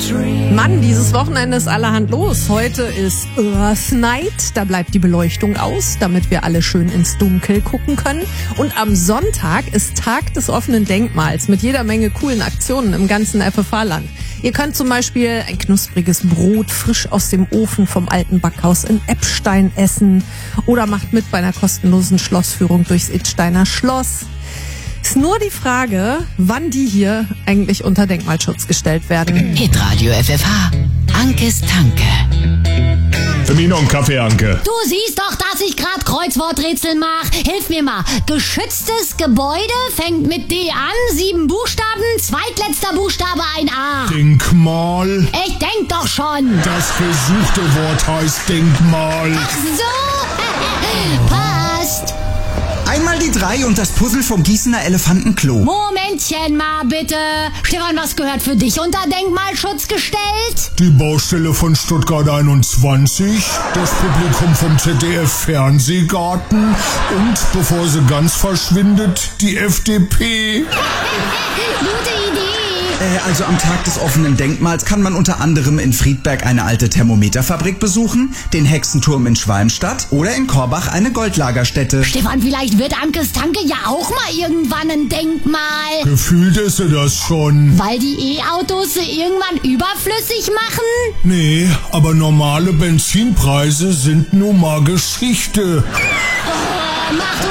Mann, dieses Wochenende ist allerhand los. Heute ist Earth Night, da bleibt die Beleuchtung aus, damit wir alle schön ins Dunkel gucken können. Und am Sonntag ist Tag des offenen Denkmals mit jeder Menge coolen Aktionen im ganzen FFH-Land. Ihr könnt zum Beispiel ein knuspriges Brot frisch aus dem Ofen vom alten Backhaus in Eppstein essen oder macht mit bei einer kostenlosen Schlossführung durchs Idsteiner Schloss. Ist nur die Frage, wann die hier eigentlich unter Denkmalschutz gestellt werden. Hitradio FFH. Ankes Tanke. Für mich noch einen Kaffee, Anke. Du siehst doch, dass ich grad Kreuzworträtsel mach. Hilf mir mal. Geschütztes Gebäude fängt mit D an, 7 Buchstaben, zweitletzter Buchstabe ein A. Denkmal. Ich denk doch schon. Das gesuchte Wort heißt Denkmal. Ach so. Passt. Einmal die 3 und das Puzzle vom Gießener Elefantenklo. Momentchen mal bitte. Stefan, was gehört für dich unter Denkmalschutz gestellt? Die Baustelle von Stuttgart 21, das Publikum vom ZDF-Fernsehgarten und, bevor sie ganz verschwindet, die FDP. Gute Idee. Also am Tag des offenen Denkmals kann man unter anderem in Friedberg eine alte Thermometerfabrik besuchen, den Hexenturm in Schwalmstadt oder in Korbach eine Goldlagerstätte. Stefan, vielleicht wird Ankes Tanke ja auch mal irgendwann ein Denkmal. Gefühlt ist sie das schon. Weil die E-Autos sie irgendwann überflüssig machen? Nee, aber normale Benzinpreise sind nun mal Geschichte. Macht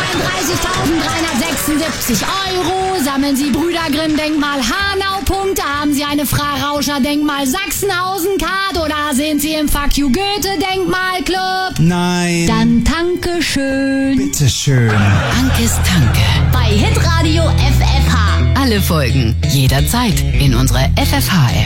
132.376 €. Sammeln Sie Brüder Grimm Denkmal Hanau-Punkte. Haben Sie eine Fra-Rauscher Denkmal Sachsenhausen-Card oder sind Sie im Fuck You Goethe Denkmalclub? Nein. Dann danke schön. Bitteschön. Ankes Tanke. Bei Hitradio FFH. Alle Folgen jederzeit in unserer FFH-App.